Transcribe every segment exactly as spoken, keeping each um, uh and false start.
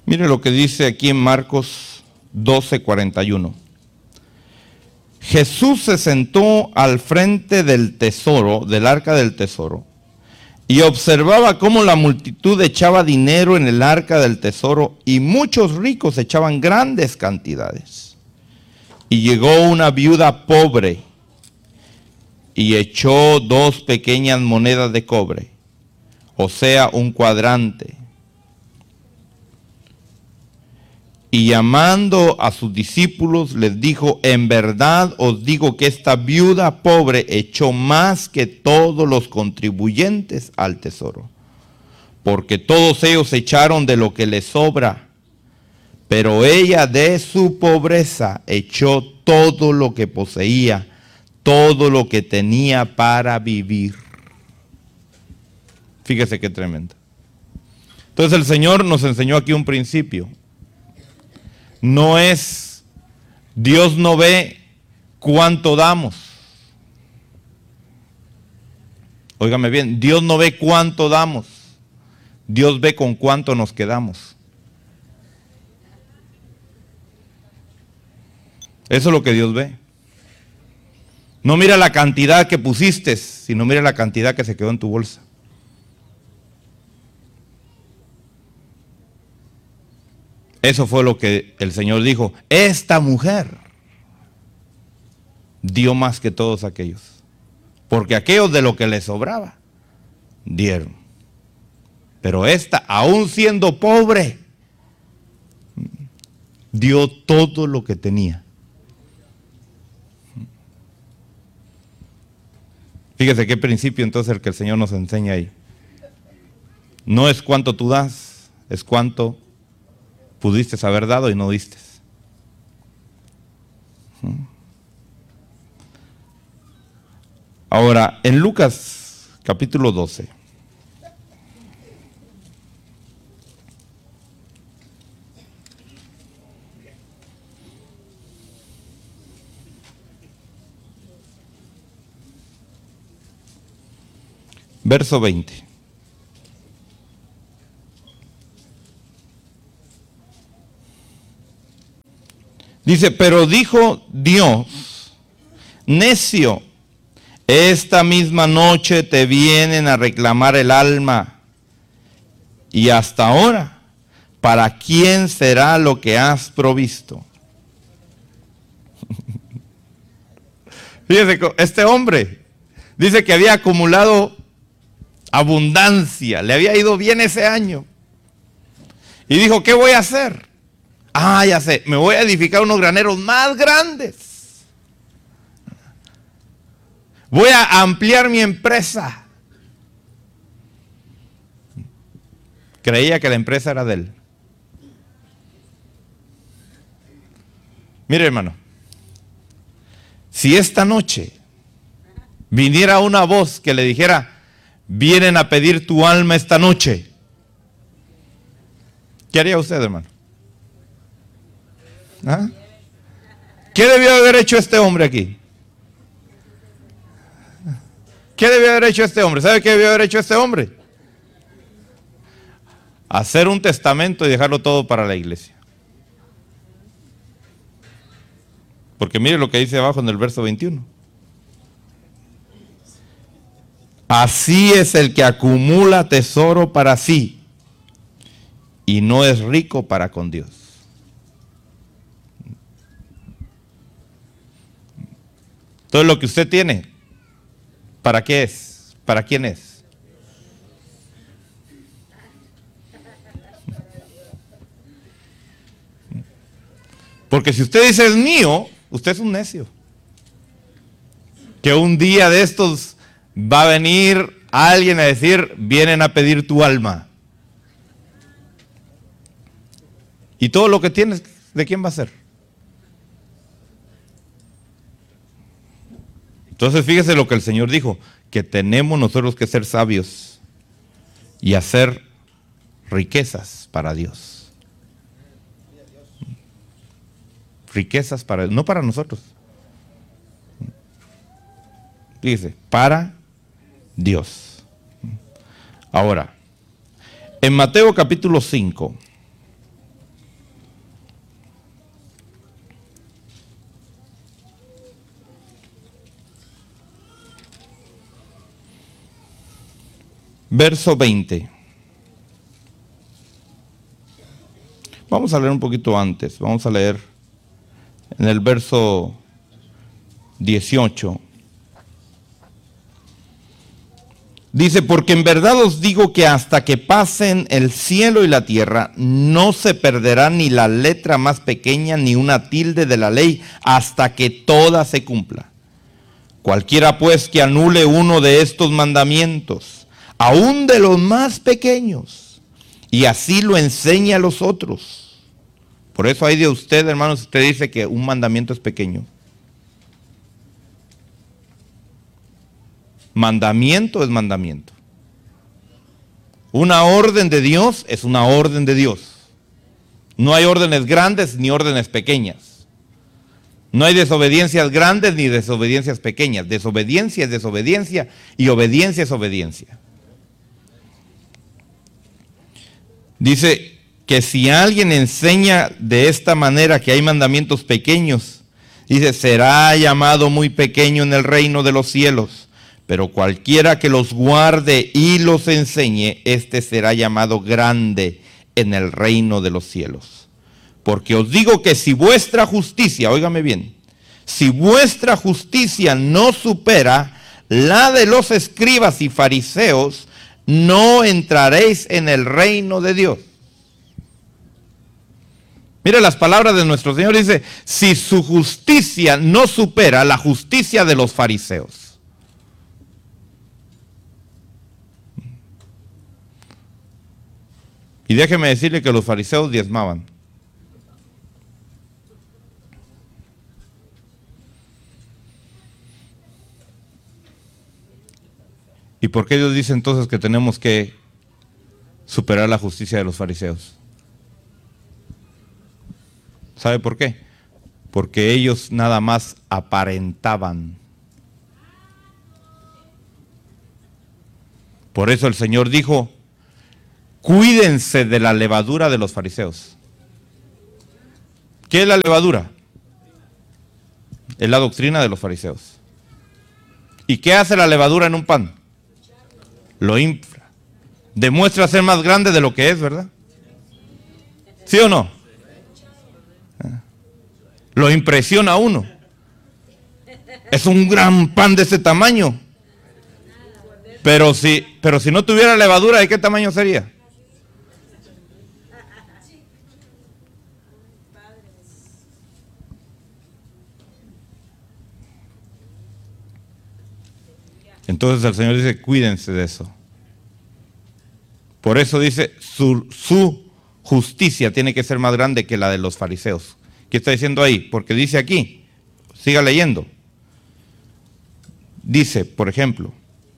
Mire lo que dice aquí en Marcos doce, cuarenta y uno. Jesús se sentó al frente del tesoro, del arca del tesoro, y observaba cómo la multitud echaba dinero en el arca del tesoro y muchos ricos echaban grandes cantidades. Y llegó una viuda pobre y echó dos pequeñas monedas de cobre, o sea, un cuadrante. Y llamando a sus discípulos les dijo: en verdad os digo que esta viuda pobre echó más que todos los contribuyentes al tesoro, porque todos ellos echaron de lo que les sobra, pero ella de su pobreza echó todo lo que poseía, todo lo que tenía para vivir. Fíjese qué tremendo. Entonces el Señor nos enseñó aquí un principio. No es, Dios no ve cuánto damos. Óigame bien, Dios no ve cuánto damos. Dios ve con cuánto nos quedamos. Eso es lo que Dios ve. No mira la cantidad que pusiste, sino mira la cantidad que se quedó en tu bolsa. Eso fue lo que el Señor dijo. Esta mujer dio más que todos aquellos, porque aquellos de lo que les sobraba dieron. Pero esta, aún siendo pobre, dio todo lo que tenía. Fíjese qué principio entonces el que el Señor nos enseña ahí. No es cuánto tú das, es cuánto pudiste haber dado y no diste. Ahora, en Lucas capítulo doce. Verso veinte. Dice: pero dijo Dios: necio, esta misma noche te vienen a reclamar el alma, y hasta ahora, ¿para quién será lo que has provisto? Fíjese, este hombre dice que había acumulado abundancia, le había ido bien ese año. Y dijo: ¿qué voy a hacer? Ah, ya sé, me voy a edificar unos graneros más grandes. Voy a ampliar mi empresa. Creía que la empresa era de él. Mire, hermano, si esta noche viniera una voz que le dijera: vienen a pedir tu alma esta noche, ¿qué haría usted, hermano? ¿Ah? ¿Qué debió haber hecho este hombre aquí? ¿Qué debió haber hecho este hombre? ¿Sabe qué debió haber hecho este hombre? Hacer un testamento y dejarlo todo para la iglesia. Porque mire lo que dice abajo en el verso veintiuno. Así es el que acumula tesoro para sí y no es rico para con Dios. Todo lo que usted tiene, ¿para qué es? ¿Para quién es? Porque si usted dice es mío, usted es un necio. Que un día de estos va a venir alguien a decir: vienen a pedir tu alma. Y todo lo que tienes, ¿de quién va a ser? Entonces fíjese lo que el Señor dijo, que tenemos nosotros que ser sabios y hacer riquezas para Dios. Riquezas para, no para nosotros. Fíjese, para Dios. Ahora, en Mateo capítulo cinco, verso veinte. Vamos a leer un poquito antes. Vamos a leer en el verso dieciocho. Dice, porque en verdad os digo que hasta que pasen el cielo y la tierra, no se perderá ni la letra más pequeña ni una tilde de la ley, hasta que toda se cumpla. Cualquiera pues que anule uno de estos mandamientos, aun de los más pequeños, y así lo enseña a los otros. Por eso hay de usted, hermanos, usted dice que un mandamiento es pequeño. Mandamiento es mandamiento. Una orden de Dios es una orden de Dios. No hay órdenes grandes ni órdenes pequeñas. No hay desobediencias grandes ni desobediencias pequeñas. Desobediencia es desobediencia y obediencia es obediencia. Dice que si alguien enseña de esta manera que hay mandamientos pequeños, dice, será llamado muy pequeño en el reino de los cielos. Pero cualquiera que los guarde y los enseñe, este será llamado grande en el reino de los cielos. Porque os digo que si vuestra justicia, óigame bien, si vuestra justicia no supera la de los escribas y fariseos, no entraréis en el reino de Dios. Mire las palabras de nuestro Señor, dice, si su justicia no supera la justicia de los fariseos. Y déjeme decirle que los fariseos diezmaban. ¿Y por qué Dios dice entonces que tenemos que superar la justicia de los fariseos? ¿Sabe por qué? Porque ellos nada más aparentaban. Por eso el Señor dijo, cuídense de la levadura de los fariseos. ¿Qué es la levadura? Es la doctrina de los fariseos. ¿Y qué hace la levadura en un pan? Lo infla. Demuestra ser más grande de lo que es, ¿verdad? ¿Sí o no? Lo impresiona a uno. Es un gran pan de ese tamaño. Pero si, pero si no tuviera levadura, ¿de qué tamaño sería? Entonces el Señor dice, cuídense de eso. Por eso dice, su, su justicia tiene que ser más grande que la de los fariseos. ¿Qué está diciendo ahí? Porque dice aquí, siga leyendo. Dice, por ejemplo,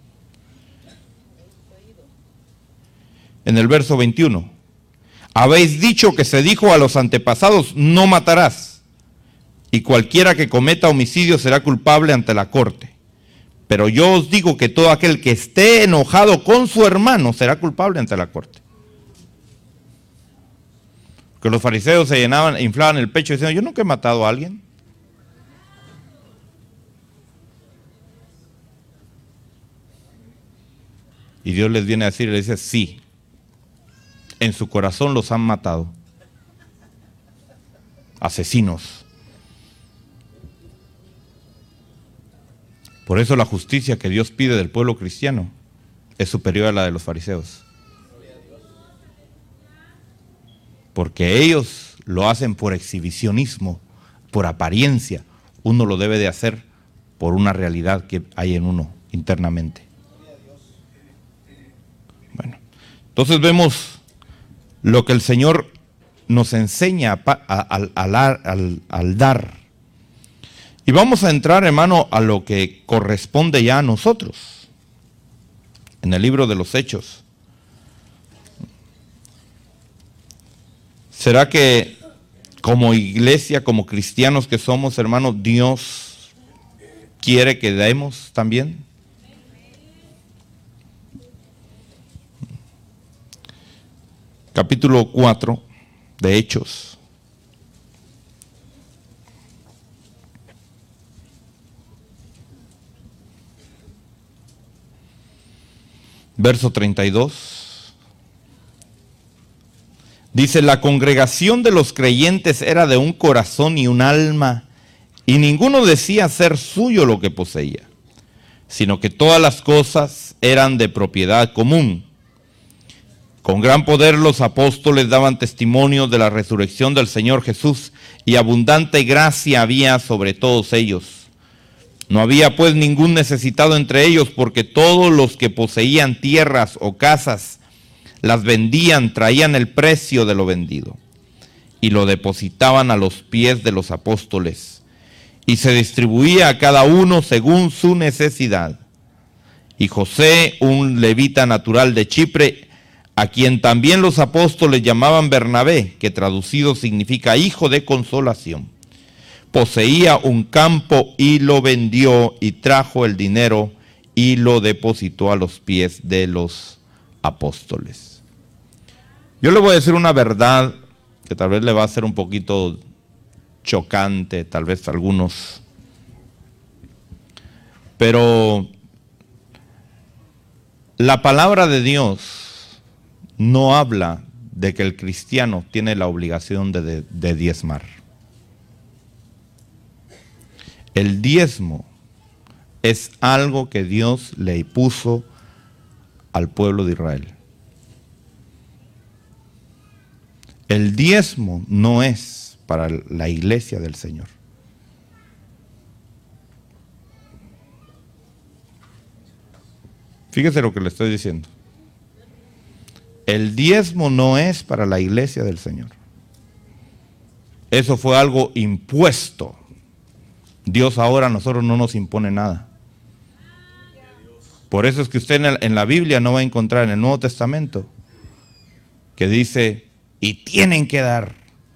en el verso veintiuno, habéis dicho que se dijo a los antepasados, no matarás, y cualquiera que cometa homicidio será culpable ante la corte. Pero yo os digo que todo aquel que esté enojado con su hermano será culpable ante la corte. Que los fariseos se llenaban e inflaban el pecho diciendo, yo nunca he matado a alguien. Y Dios les viene a decir, les dice, sí, en su corazón los han matado. Asesinos. Por eso la justicia que Dios pide del pueblo cristiano es superior a la de los fariseos. Porque ellos lo hacen por exhibicionismo, por apariencia. Uno lo debe de hacer por una realidad que hay en uno internamente. Bueno, entonces vemos lo que el Señor nos enseña al, al, al, al dar. Y vamos a entrar, hermano, a lo que corresponde ya a nosotros. En el libro de los Hechos. ¿Será que como iglesia, como cristianos que somos, hermano, Dios quiere que demos también? Capítulo cuatro de Hechos. Verso treinta y dos. Dice, la congregación de los creyentes era de un corazón y un alma, y ninguno decía ser suyo lo que poseía, sino que todas las cosas eran de propiedad común. Con gran poder los apóstoles daban testimonio de la resurrección del Señor Jesús, y abundante gracia había sobre todos ellos. No había pues ningún necesitado entre ellos, porque todos los que poseían tierras o casas las vendían, traían el precio de lo vendido y lo depositaban a los pies de los apóstoles, y se distribuía a cada uno según su necesidad. Y José, un levita natural de Chipre, a quien también los apóstoles llamaban Bernabé, que traducido significa hijo de consolación, poseía un campo y lo vendió, y trajo el dinero y lo depositó a los pies de los apóstoles. Yo le voy a decir una verdad que tal vez le va a ser un poquito chocante, tal vez a algunos, pero la palabra de Dios no habla de que el cristiano tiene la obligación de, de, de diezmar. El diezmo es algo que Dios le puso al pueblo de Israel. El diezmo no es para la iglesia del Señor. Fíjese lo que le estoy diciendo. El diezmo no es para la iglesia del Señor. Eso fue algo impuesto. Dios ahora a nosotros no nos impone nada. Por eso es que usted en, el, en la Biblia no va a encontrar en el Nuevo Testamento que dice, y tienen que dar,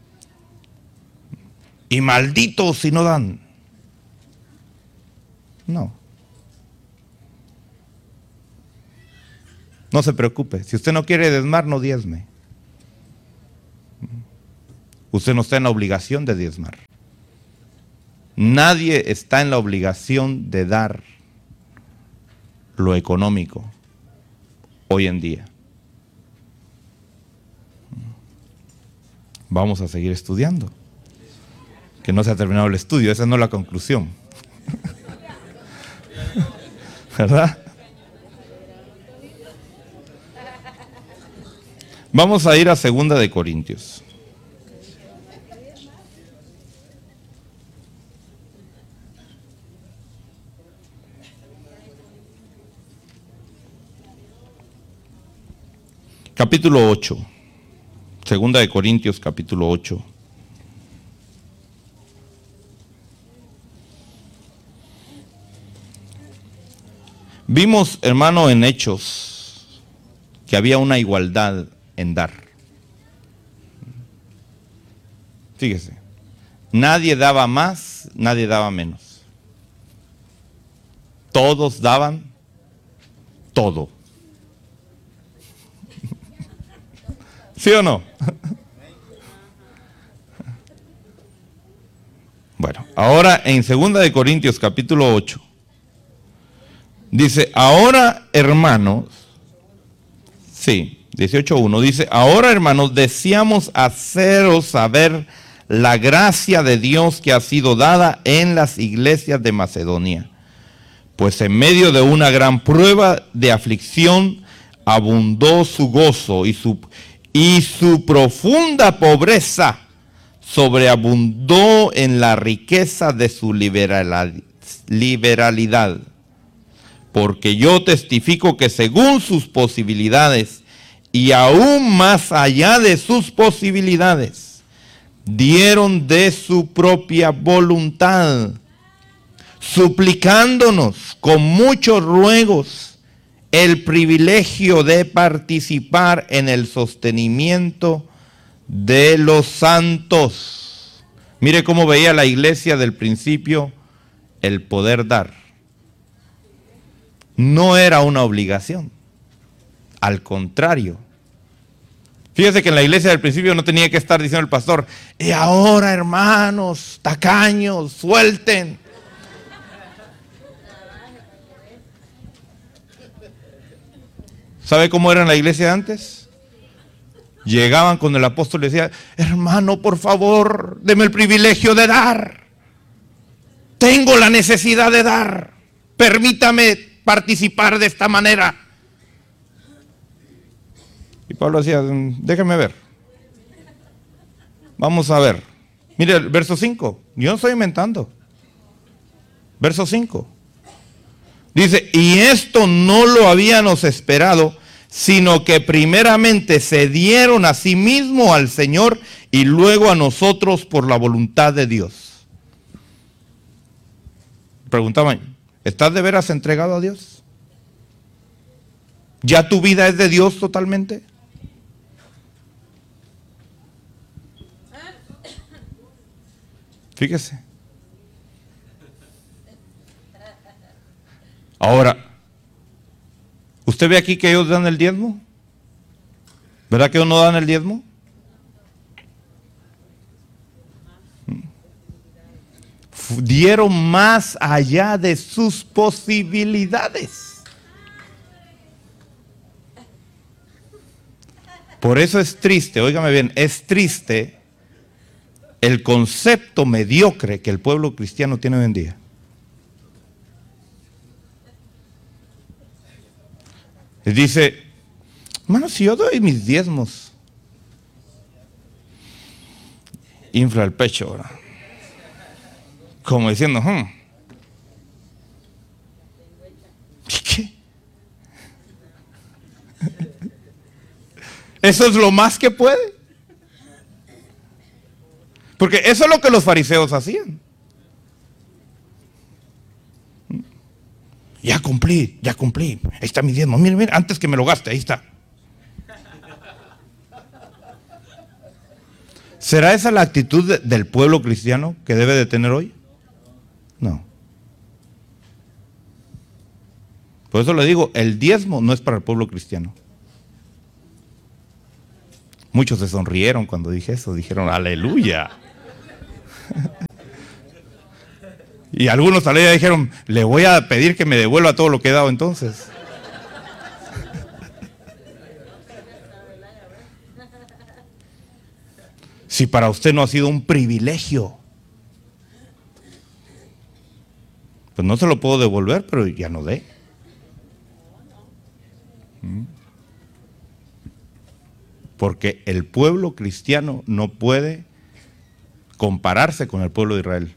y malditos si no dan. No. No se preocupe. Si usted no quiere diezmar, no diezme. Usted no está en la obligación de diezmar. Nadie está en la obligación de dar lo económico hoy en día. Vamos a seguir estudiando. Que no se ha terminado el estudio, esa no es la conclusión. ¿Verdad? Vamos a ir a Segunda de Corintios. Capítulo ocho. Segunda de Corintios, capítulo ocho. Vimos, hermano, en Hechos que había una igualdad en dar. Fíjese, nadie daba más, nadie daba menos. Todos daban todo. ¿Sí o no? Bueno, ahora en Segunda de Corintios capítulo ocho dice, ahora hermanos, sí, dieciocho uno dice, ahora hermanos, deseamos haceros saber la gracia de Dios que ha sido dada en las iglesias de Macedonia, pues en medio de una gran prueba de aflicción abundó su gozo, y su y su profunda pobreza sobreabundó en la riqueza de su liberalidad. Porque yo testifico que según sus posibilidades y aún más allá de sus posibilidades, dieron de su propia voluntad, suplicándonos con muchos ruegos el privilegio de participar en el sostenimiento de los santos. Mire cómo veía la iglesia del principio el poder dar. No era una obligación, al contrario. Fíjese que en la iglesia del principio no tenía que estar diciendo el pastor, y ahora hermanos, tacaños, suelten. ¿Sabe cómo era en la iglesia antes? Llegaban con el apóstol y decían, hermano, por favor, deme el privilegio de dar. Tengo la necesidad de dar. Permítame participar de esta manera. Y Pablo decía, déjeme ver. Vamos a ver. Mire el verso cinco. Yo no estoy inventando. Verso cinco. Dice, y esto no lo habíamos esperado, sino que primeramente se dieron a sí mismos al Señor y luego a nosotros por la voluntad de Dios. Preguntaban, ¿estás de veras entregado a Dios? ¿Ya tu vida es de Dios totalmente? Fíjese. Ahora, ¿usted ve aquí que ellos dan el diezmo? ¿Verdad que ellos no dan el diezmo? Dieron más allá de sus posibilidades. Por eso es triste, óigame bien, es triste el concepto mediocre que el pueblo cristiano tiene hoy en día. Y dice, hermano, si yo doy mis diezmos, infla el pecho ahora. Como diciendo, hmm. ¿Qué? Eso es lo más que puede. Porque eso es lo que los fariseos hacían. Ya cumplí, ya cumplí. Ahí está mi diezmo. Mire, mire, antes que me lo gaste, ahí está. ¿Será esa la actitud de, del pueblo cristiano que debe de tener hoy? No. Por eso le digo, el diezmo no es para el pueblo cristiano. Muchos se sonrieron cuando dije eso, dijeron aleluya. Y algunos tal vez dijeron, le voy a pedir que me devuelva todo lo que he dado entonces. Si para usted no ha sido un privilegio, pues no se lo puedo devolver, pero ya no dé. Porque el pueblo cristiano no puede compararse con el pueblo de Israel.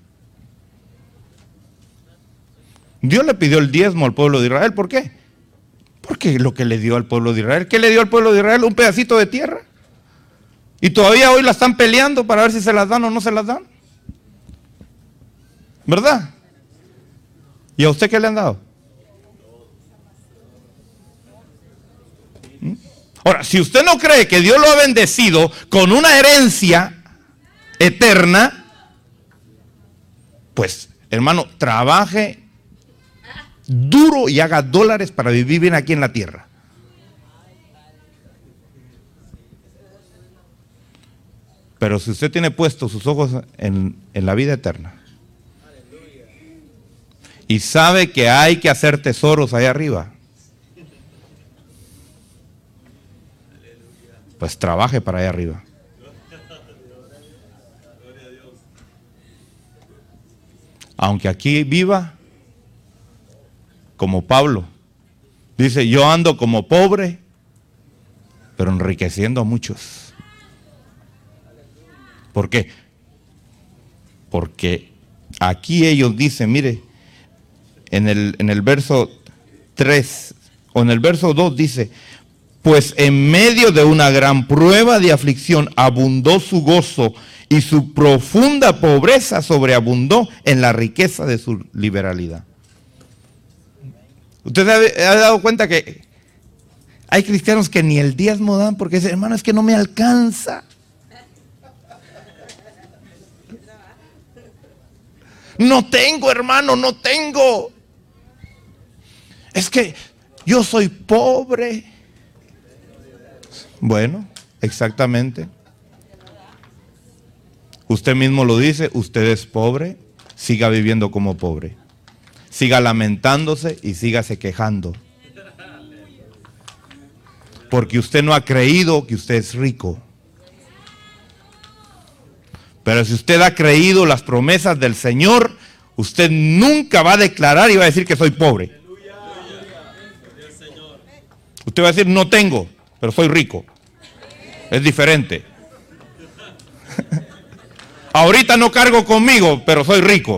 Dios le pidió el diezmo al pueblo de Israel, ¿por qué? Porque lo que le dio al pueblo de Israel, ¿qué le dio al pueblo de Israel? Un pedacito de tierra. Y todavía hoy la están peleando para ver si se las dan o no se las dan. ¿Verdad? ¿Y a usted qué le han dado? ¿Mm? Ahora, si usted no cree que Dios lo ha bendecido con una herencia eterna, pues, hermano, trabaje duro y haga dólares para vivir bien aquí en la tierra. Pero si usted tiene puestos sus ojos en, en la vida eterna y sabe que hay que hacer tesoros allá arriba, pues trabaje para allá arriba. Aunque aquí viva como Pablo. Dice, yo ando como pobre, pero enriqueciendo a muchos. ¿Por qué? Porque aquí ellos dicen, mire, en el, en el verso tres, o en el verso dos dice, pues en medio de una gran prueba de aflicción abundó su gozo y su profunda pobreza sobreabundó en la riqueza de su liberalidad. ¿Usted se ha dado cuenta que hay cristianos que ni el diezmo dan porque dicen, hermano, es que no me alcanza? No tengo, hermano, no tengo. Es que yo soy pobre. Bueno, exactamente. Usted mismo lo dice, usted es pobre, siga viviendo como pobre. Siga lamentándose y sígase quejando. Porque usted no ha creído que usted es rico. Pero si usted ha creído las promesas del Señor, usted nunca va a declarar y va a decir que soy pobre. Usted va a decir, no tengo, pero soy rico. Es diferente. Ahorita no cargo conmigo, pero soy rico.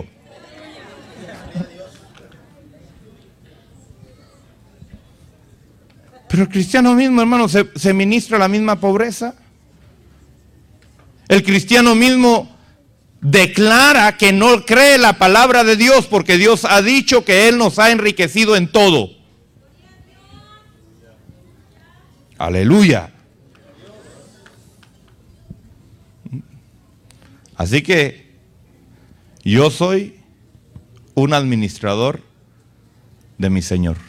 Pero el cristiano mismo, hermano, se, se ministra la misma pobreza. El cristiano mismo declara que no cree la palabra de Dios porque Dios ha dicho que Él nos ha enriquecido en todo. Aleluya. Así que yo soy un administrador de mi Señor.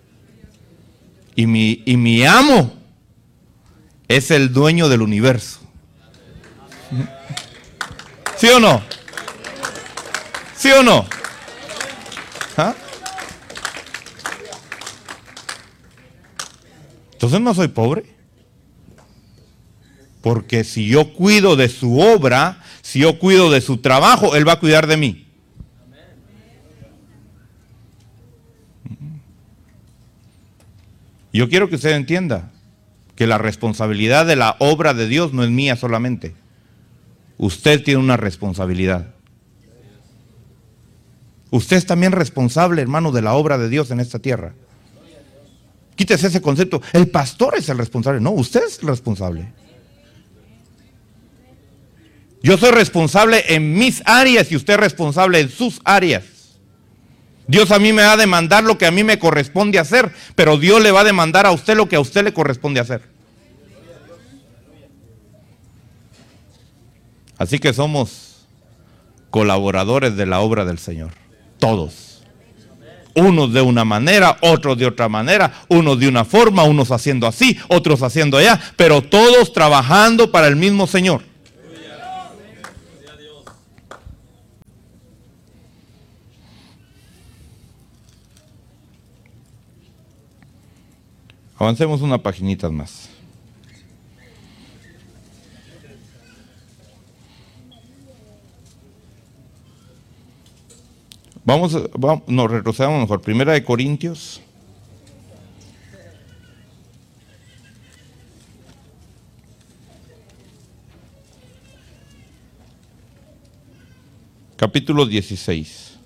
Y mi, y mi amo es el dueño del universo. ¿Sí o no? ¿Sí o no? ¿Ah? Entonces no soy pobre. Porque si yo cuido de su obra, si yo cuido de su trabajo, Él va a cuidar de mí. Yo quiero que usted entienda que la responsabilidad de la obra de Dios no es mía solamente. Usted tiene una responsabilidad. Usted es también responsable, hermano, de la obra de Dios en esta tierra. Quítese ese concepto. El pastor es el responsable. No, usted es el responsable. Yo soy responsable en mis áreas y usted es responsable en sus áreas. Dios a mí me va a demandar lo que a mí me corresponde hacer, pero Dios le va a demandar a usted lo que a usted le corresponde hacer. Así que somos colaboradores de la obra del Señor. Todos. Unos de una manera, otros de otra manera, unos de una forma, unos haciendo así, otros haciendo allá, pero todos trabajando para el mismo Señor. Avancemos una paginita más. Vamos, vamos, nos retrocedamos mejor. Primera de Corintios. Capítulo dieciséis.